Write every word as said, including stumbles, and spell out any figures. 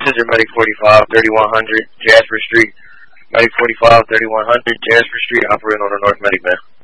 is your Medic forty-five, thirty-one hundred, Jasper Street. Medic forty-five, thirty-one hundred, Jasper Street, operating on the North Medic, man.